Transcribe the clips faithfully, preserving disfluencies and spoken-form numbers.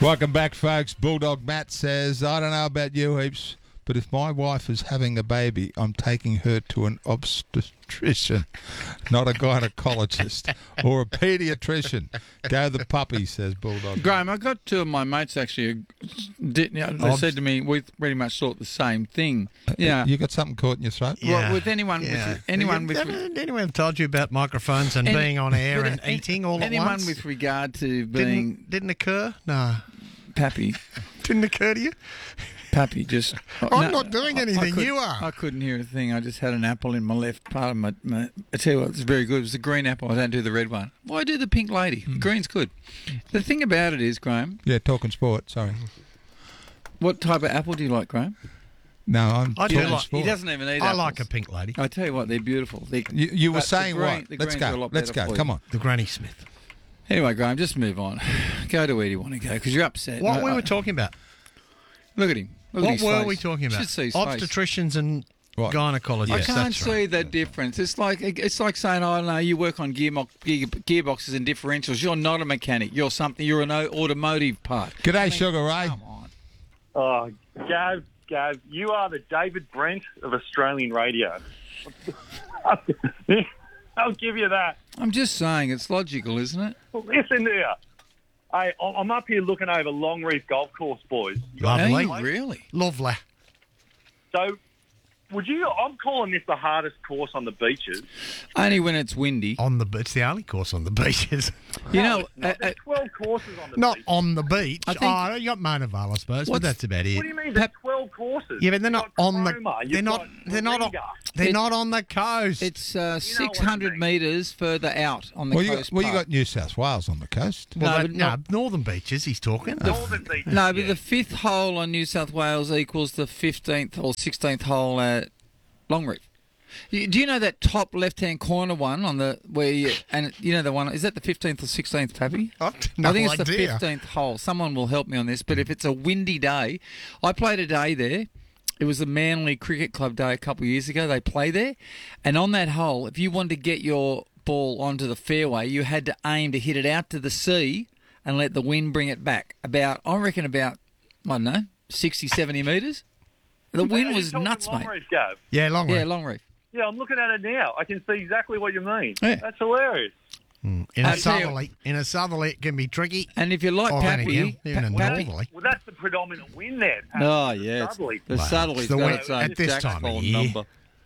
Welcome back, folks. Bulldog Matt says, I don't know about you, Heaps, but if my wife is having a baby, I'm taking her to an obstetrician, not a gynecologist or a paediatrician. Go the puppy, says Bulldog. Graham, I got two of my mates actually. Did, you know, they Obs- said to me, we pretty much thought the same thing. Yeah. You got something caught in your throat? Well, with anyone, Yeah. with anyone with Did anyone told you about microphones and Any- being on air but and any- eating all at anyone once? with regard to being didn't, didn't occur? No. pappy, Didn't occur to you? pappy, just. I'm not doing I- I anything, could- you are. I couldn't hear a thing. I just had an apple in my left part of my. my I tell you what, it's very good. It was the green apple. I don't do the red one. Why do the pink lady? Hmm. The green's good. The thing about it is, Graham, Yeah, talking sport, sorry. what type of apple do you like, Graham? No, I'm I do talking like- sport. He doesn't even eat I apples. like a pink lady. I tell you what, they're beautiful. They're, You, you were but the saying green- what? the Let's greens are a go. lot Let's better go. for Come you. on. The Granny Smith. Anyway, Graham, just move on. Go to where you want to go because you're upset. What I- we I- were talking about? Look at him. Look at What his were face. we talking You about? should see his face. Obstetricians and What? gynecologists. I Yes, can't that's see right. the difference. It's like it's like saying, "Oh no, you work on gearmo- gear, gearboxes and differentials. You're not a mechanic. You're something. You're an o- automotive part." G'day, Sugar Ray. Come on. Oh, Gav, Gav, you are the David Brent of Australian radio. I'll give you that. I'm just saying, it's logical, isn't it? Listen here. Hey, I'm up here looking over Longreef Golf Course, boys. Lovely. Hey, really? Lovely. So, would you? I'm calling this the hardest course on the beaches. Only when it's windy. On the It's the only course on the beaches. You No, know, it's not. uh, uh, There's twelve courses on the Not beach. on the beach. I think- oh, you got Mona Vale, I suppose, but What's- that's about it. What do you mean? There's twelve courses. Yeah, but they're You've not got on the. Cromer, you've They're not. got They're not. On, Moringa. they're It- not on the coast. it's uh, You know what I six hundred mean. metres further out on the Well, you got, coast. well, you part. got New South Wales on the coast. well, no, that- but no, not- northern beaches. He's talking. Northern beaches. No, but yeah. the fifth hole on New South Wales equals the fifteenth or sixteenth hole at Longreef. You, do you know that top left-hand corner one on the where you and you know the one is that the fifteenth or sixteenth, Pappy? I've no I think it's the idea. fifteenth hole. Someone will help me on this, but if it's a windy day, I played a day there. It was the Manly Cricket Club day a couple of years ago. They play there, and on that hole, if you wanted to get your ball onto the fairway, you had to aim to hit it out to the sea and let the wind bring it back. About I reckon about I don't know sixty, seventy metres. The wind Are you was talking nuts, mate. Longreef, Gav? Yeah, long Yeah, way. Longreef. Yeah, I'm looking at it now. I can see exactly what you mean. Yeah. That's hilarious. In I'll a tell you- southerly, in a southerly, it can be tricky. And if you like Or then Pappy, again, even a Pa- Pappy- northerly. Well, that's the predominant win there. Pat. Oh yeah, it's- Southerly. the Wow. Southerly's It's the got way- its own at this Jack's time of phone year. number.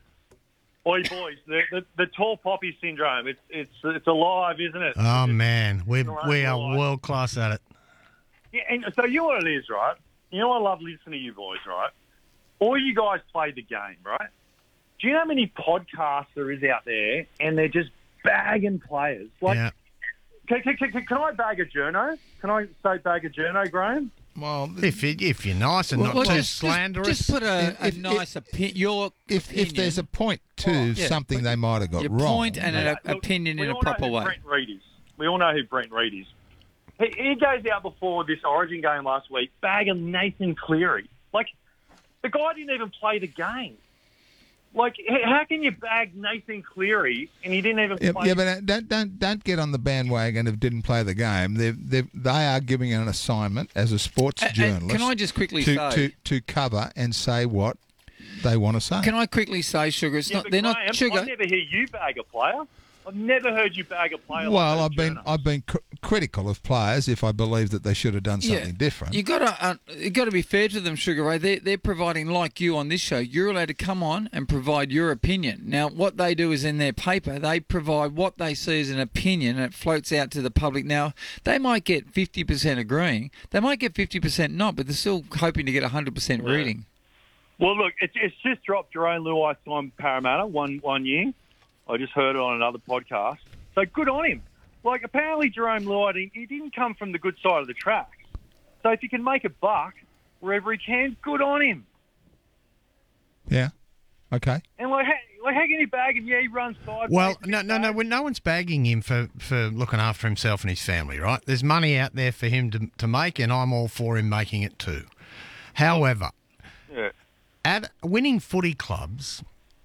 Oi, boys, the, the, the tall poppy syndrome, it's it's it's alive, isn't it? Oh man, we Right, we are right. world class at it. Yeah, and so you know what it is, right? You know I love listening to you boys, right? All you guys play the game, right? Do you know how many podcasts there is out there, and they're just bagging players? Like, yeah. can, can, can, can I bag a journo? Can I say bag a journo, Graham? Well, If you, if you're nice and Well, not well, too just- slanderous. Just put a, If- a if- nice opinion. Your if opinion, if there's a point to yeah, something they might have got your wrong, point and an Yeah, look, opinion we in a all proper know who way. Brent Reed is. We all know who Brent Reed is. He, he goes out before this Origin game last week, bagging Nathan Cleary. Like, the guy didn't even play the game. Like, h- how can you bag Nathan Cleary and he didn't even Yeah, play? yeah, but uh, don't don't don't get on the bandwagon if didn't play the game. They they they are giving an assignment as a sports A- and journalist. can I just quickly to, say? to to cover and say what they want to say? Can I quickly say, Sugar? It's Yeah, not. but They're Graham, not sugar. I never hear you bag a player. I've never heard you bag a player. well, like I've been Journo. I've been cr- critical of players if I believe that they should have done something different. You got to uh, you got to be fair to them, Sugar Ray. They're they're providing like you on this show. You're allowed to come on and provide your opinion. Now, what they do is in their paper, they provide what they see as an opinion, and it floats out to the public. Now, they might get fifty percent agreeing, they might get fifty percent not, but they're still hoping to get one hundred percent reading. Well, look, it's, it's just dropped. Jerome Luai signed Parramatta one one year. I just heard it on another podcast. So good on him. Like, apparently Jerome Luai, he, he didn't come from the good side of the track. So if he can make a buck wherever he can, good on him. Yeah. Okay. And like, how, like how can you bag him? Yeah, he runs sideways. Well, no, no, no. When no one's bagging him for, for looking after himself and his family, right? There's money out there for him to, to make, and I'm all for him making it too. However, Yeah. at winning footy clubs,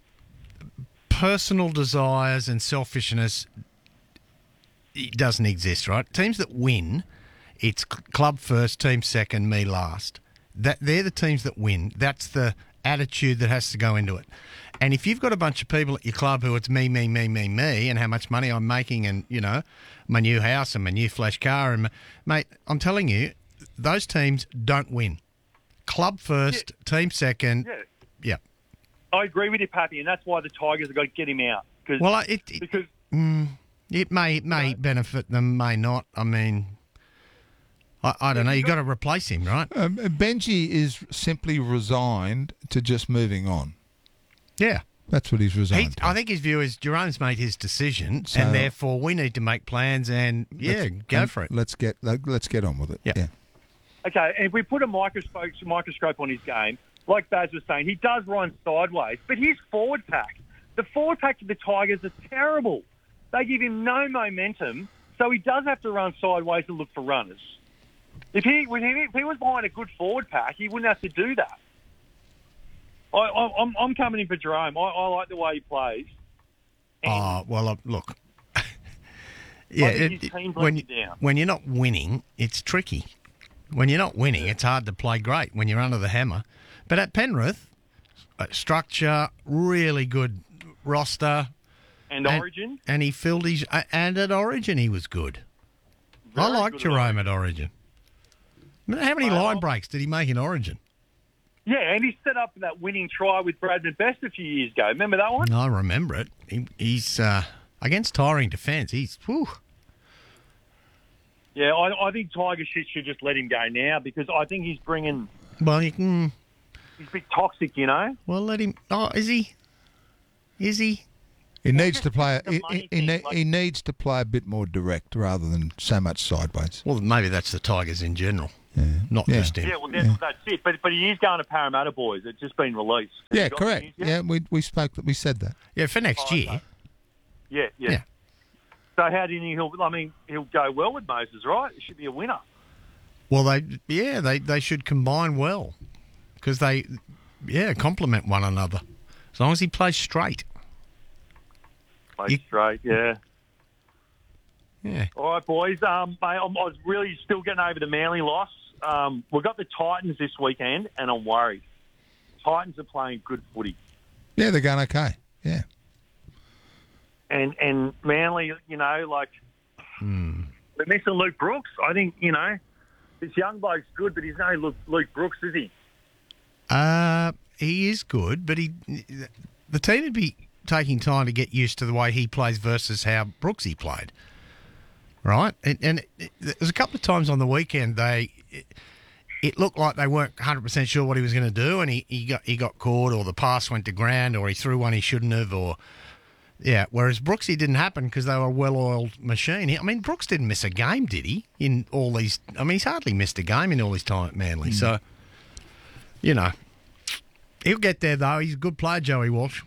personal desires and selfishness it doesn't exist, right? Teams that win, It's cl- club first, team second, me last. That they're the teams that win. That's the attitude that has to go into it. And if you've got a bunch of people at your club who it's me, me, me, me, me, and how much money I'm making, and you know, my new house and my new flash car, and my, mate, I'm telling you, those teams don't win. Club first, yeah. team second. Yeah. Yeah. I agree with you, Pappy, and that's why the Tigers have got to get him out. Cause, well, it, it because mm, it may it may you know, benefit them, may not. I mean, I, I don't know. You've got to replace him, right? Um, Benji is simply resigned to just moving on. Yeah. That's what he's resigned He, to. I think his view is Jerome's made his decision, So- and therefore we need to make plans and, yeah, Let's- go and for it. Let's get let, let's get on with it. Yeah. yeah. Okay, and if we put a microscope microscope on his game, like Baz was saying, he does run sideways, but his forward pack, the forward pack of the Tigers are terrible. They give him no momentum, so he does have to run sideways and look for runners. If he, when he if he was behind a good forward pack, he wouldn't have to do that. I, I, I'm, I'm coming in for Jerome. I, I like the way he plays. And Oh, well, uh, look. yeah, I think it- his team's when, let you down. when you're not winning, it's tricky. When you're not winning, it's hard to play great when you're under the hammer. But at Penrith, uh, structure, really good roster. And Origin, And he filled his... Uh, and at Origin, he was good. I Very like good at Jerome at Origin. I mean, how many Well, line breaks did he make in Origin? yeah, and he set up that winning try with Bradman Best a few years ago. Remember that one? I remember it. He, he's... Uh, against tiring defence, he's... Whew. Yeah, I, I think Tiger should, should just let him go now because I think he's bringing... Well, you can... He's a bit toxic, you know? Well, let him... Oh, is he? Is he? He needs to play. the He, money he, he, thing, ne- like- he needs to play a bit more direct rather than so much sideways. Well, maybe that's the Tigers in general, Yeah. not Yeah. just him. Yeah, well, that's, that's it. But but he is going to Parramatta, boys. It's just been released. Have Yeah, you got correct. the news yet? Yeah, we we spoke that we said that. Yeah, for next Oh, year. okay. Yeah, yeah, Yeah. So how do you think he'll... I mean, he'll go well with Moses, right? It should be a winner. Well, they yeah they, they should combine well because they yeah complement one another as long as he plays straight. Play You- straight, yeah. Yeah. All right, boys. Um, mate, I'm, I was really still getting over the Manly loss. Um, we've got the Titans this weekend, and I'm worried. Titans are playing good footy. Yeah, they're going okay. Yeah. And and Manly, you know, like Hmm. they're missing Luke Brooks. I think, you know, this young bloke's good, but he's no Luke, Luke Brooks, is he? Uh, he is good, but he the team would be taking time to get used to the way he plays versus how Brooksy played. Right, and, and it, it, there was a couple of times on the weekend they it, it looked like they weren't one hundred percent sure what he was going to do, and he, he got he got caught, or the pass went to ground, or he threw one he shouldn't have, or yeah. Whereas Brooksy didn't happen because they were a well-oiled machine. He, I mean, Brooks didn't miss a game, did he? In all these, I mean, he's hardly missed a game in all his time at Manly. Mm. So, you know, he'll get there though. He's a good player, Joey Walsh.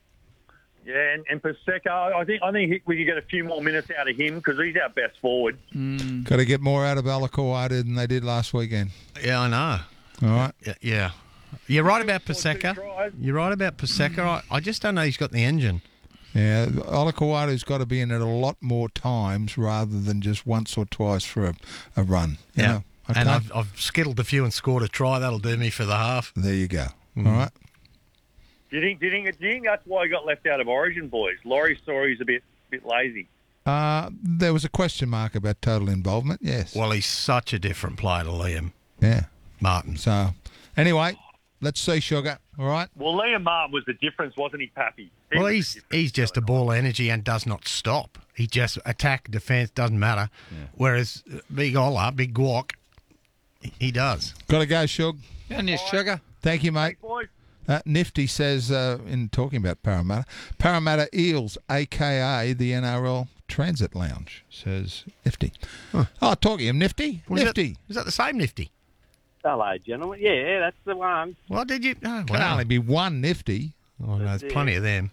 Yeah, and, and Paseka, I think I think he- we could get a few more minutes out of him because he's our best forward. Got to get more out of Alakoada than they did last weekend. Yeah, I know. All right. Yeah, yeah. You're right about Scored two Paseka. tries. You're right about Paseka. I, I just don't know he's got the engine. Yeah, Alakoada's got to be in it a lot more times rather than just once or twice for a, a run. You know? Okay? And I've, I've skittled a few and scored a try. That'll do me for the half. There you go. Mm. All right. Do you think? Do you think? Do you think that's why he got left out of Origin, boys? Laurie saw he's a bit bit lazy. Uh, there was a question mark about total involvement. Yes. Well, he's such a different player to Liam Yeah. Martin. So, anyway, let's see, Sugar. All right. Well, Liam Martin was the difference, wasn't he, Pappy? He Well, was the he's difference. he's just a ball of energy and does not stop. He just attack, defence, doesn't matter. Whereas uh, Big Ola, Big Guac, he- he does. Got to go, Shug. And your sugar. Thank you, mate. boys. Uh, Nifty says, uh, in talking about Parramatta, Parramatta Eels, a k a the N R L Transit Lounge, says Nifty. Oh, talking of Nifty. Was that- Nifty. Is that the same Nifty? Hello, gentlemen. Yeah, that's the one. Well, did you? Oh, Can wow. only be one Nifty. Oh, no, there's That's plenty it. of them.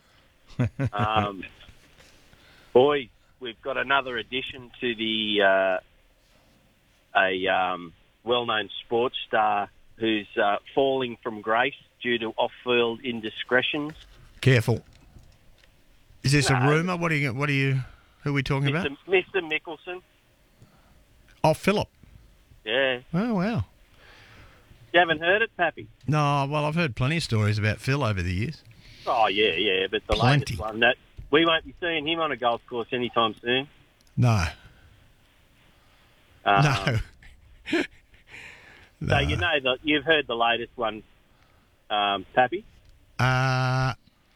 Um, boy, we've got another addition to the uh, a um, well-known sports star who's uh, falling from grace due to off-field indiscretions. Careful. Is this a No. rumour? What are you? What are you? Who are we talking about? Mister Mister Mickelson. Oh, Philip. Yeah. Oh, wow. You haven't heard it, Pappy? No, well, I've heard plenty of stories about Phil over the years. Oh, yeah, yeah, but the Plenty. latest one, that we won't be seeing him on a golf course anytime soon. No. Uh, no. So you know that you've heard the latest one, um, Pappy? Uh,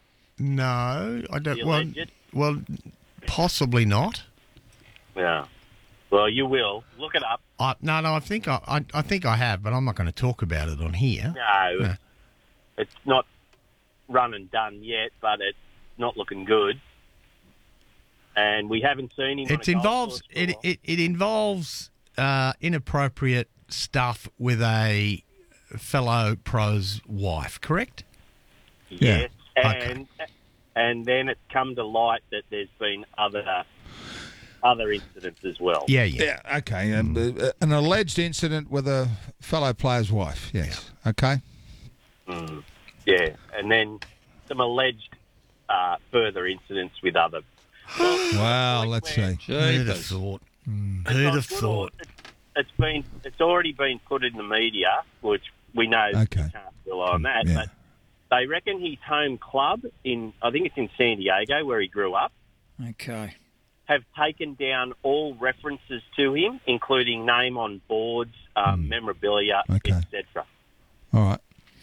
no, I don't. The Well, alleged? well, possibly not. Yeah. Well, you will. Look it up. I, no, no, I think I, I, I think I have, but I'm not going to talk about it on here. No, No. it's not run and done yet, but it's not looking good. And we haven't seen him. It on a involves golf course it, for- it, it involves uh, inappropriate stuff with a fellow pro's wife, correct? Yes, Yeah. and and then it's come to light that there's been other other incidents as well. Yeah, yeah. Yeah, okay. Um, uh, an alleged incident with a fellow player's wife. Yes. Okay. Mm. Yeah, and then some alleged uh, further incidents with other. Wow, like let's where- see. Who'd have Jeepers. thought? It's Who'd not have good thought? or- It's, it's been it's already been put in the media, which we know Okay. you can't rely on that. Yeah. But they reckon his home club in I think it's in San Diego where he grew up Okay. have taken down all references to him, including name on boards, um, memorabilia, Okay. et cetera. All right.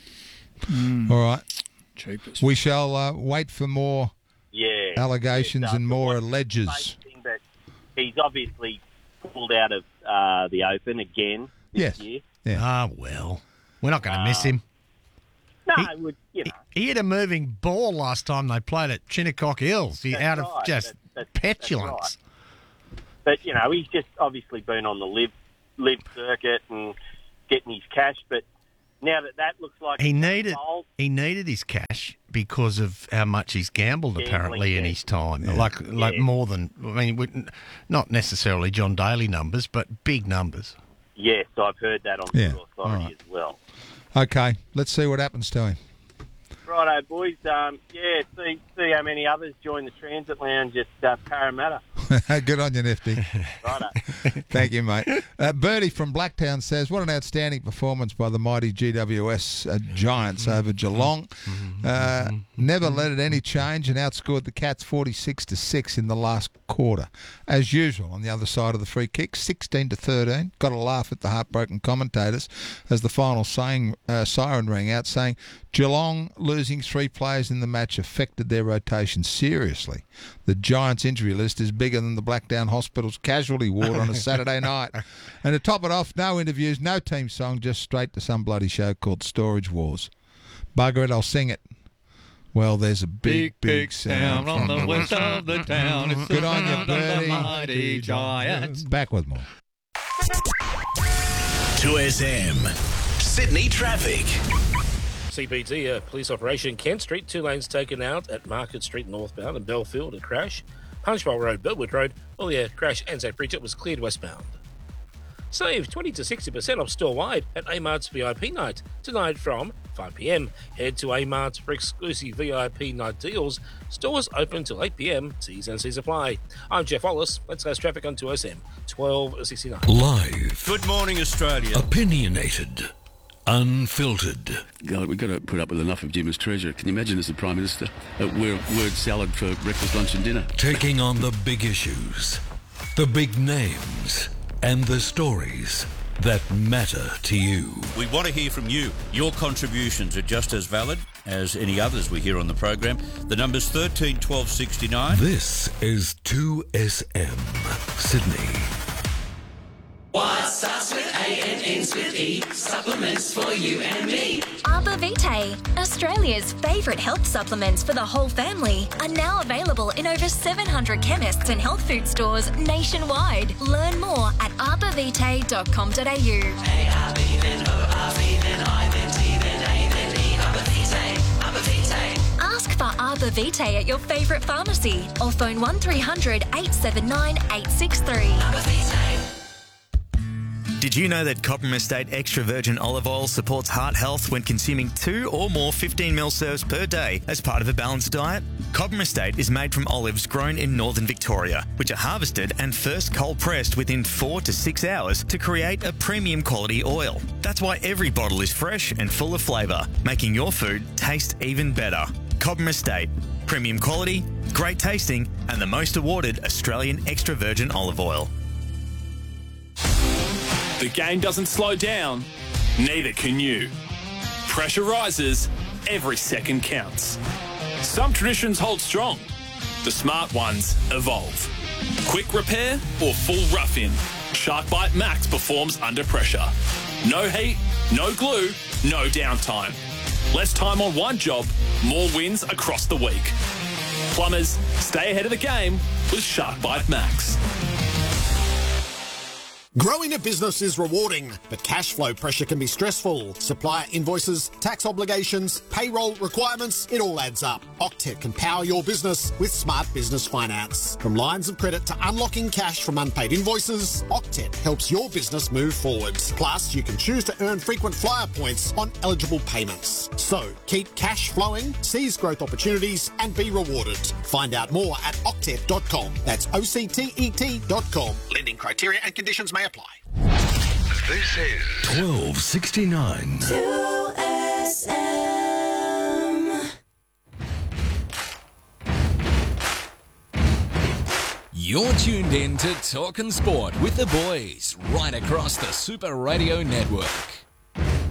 All right. Jeepers. We shall uh, wait for more Yeah, allegations Yeah, and more what's alleges. amazing that he's obviously pulled out of uh, the Open again this Yes. year. Yeah. Ah, well, we're not going to miss him. No, He- it would, you know. He had a moving ball last time they played at Shinnecock Hills. He That's out of right. just That- that- that's petulance. But, you know, he's just obviously been on the live, live circuit and getting his cash. But now that that looks like He it's needed unfold, he needed his cash because of how much he's gambled Gambling, apparently in yeah. his time. Like like Yeah. more than I mean, we- not necessarily John Daly numbers, but big numbers. yes, I've heard that on Yeah, Good Authority all right. as well. Okay. Let's see what happens to him. Righto, boys. Um, yeah, see, see how many others join the Transit Lounge at uh, Parramatta. Good on you, Nifty. Righto. Thank you, mate. Uh, Bertie from Blacktown says, what an outstanding performance by the mighty G W S uh, Giants over Geelong. Uh, never let it any change and outscored the Cats forty-six to six in the last quarter. As usual, on the other side of the free kick, sixteen to thirteen. Got a laugh at the heartbroken commentators as the final saying, uh, siren rang out saying, Geelong losing three players in the match affected their rotation seriously. The Giants' injury list is bigger than the Blacktown Hospital's casualty ward on a Saturday night. And to top it off, no interviews, no team song, just straight to some bloody show called Storage Wars. Bugger it, I'll sing it. Well, there's a big, big, sound on from the west of the town. It's Good the on you, sound of the Bertie. mighty Giants. Back with more. two S M. Sydney traffic. C P T, a police operation, Kent Street, two lanes taken out at Market Street northbound and Belfield, a crash. Punchbowl Road, Bellwood Road, Ollier, crash, Anzac Bridge, it was cleared westbound. Save twenty to sixty percent off store-wide at A-Mart's V I P night, tonight from five p m. Head to A-Mart's for exclusive V I P night deals. Stores open till eight p m. T's and C's apply. I'm Jeff Wallace. Let's go traffic on two S M, twelve sixty-nine. Live. Good morning, Australia. Opinionated. Unfiltered. God, we've got to put up with enough of Jim's treasure. Can you imagine as the Prime Minister at word, word salad for breakfast, lunch and dinner? Taking on the big issues, the big names, and the stories that matter to you. We want to hear from you. Your contributions are just as valid as any others we hear on the program. The number's thirteen twelve sixty-nine. This is two S M Sydney. What starts with A and ends with E? Supplements for you and me. Arbor Vitae, Australia's favourite health supplements for the whole family, are now available in over seven hundred chemists and health food stores nationwide. Learn more at arbor vitae dot com dot a u. A R B then O R B then I then T then A then E. Arbor Vitae, Arbor Vitae. Ask for Arbor Vitae at your favourite pharmacy or phone one three hundred eight seven nine eight six three. Arbor Vitae. Did you know that Cobram Estate Extra Virgin Olive Oil supports heart health when consuming two or more fifteen mil serves per day as part of a balanced diet? Cobram Estate is made from olives grown in northern Victoria, which are harvested and first cold pressed within four to six hours to create a premium quality oil. That's why every bottle is fresh and full of flavour, making your food taste even better. Cobram Estate. Premium quality, great tasting, and the most awarded Australian extra virgin olive oil. The game doesn't slow down, neither can you. Pressure rises, every second counts. Some traditions hold strong, the smart ones evolve. Quick repair or full rough-in, SharkBite Max performs under pressure. No heat, no glue, no downtime. Less time on one job, more wins across the week. Plumbers, stay ahead of the game with SharkBite Max. Growing a business is rewarding, but cash flow pressure can be stressful. Supplier invoices, tax obligations, payroll requirements, it all adds up. Octet can power your business with Smart Business Finance. From lines of credit to unlocking cash from unpaid invoices, Octet helps your business move forwards. Plus, you can choose to earn frequent flyer points on eligible payments. So, keep cash flowing, seize growth opportunities, and be rewarded. Find out more at octet dot com. That's O C T E T dot com. Lending criteria and conditions may apply. This is twelve sixty-nine. two S M. You're tuned in to Talkin' Sport with the boys right across the Super Radio Network.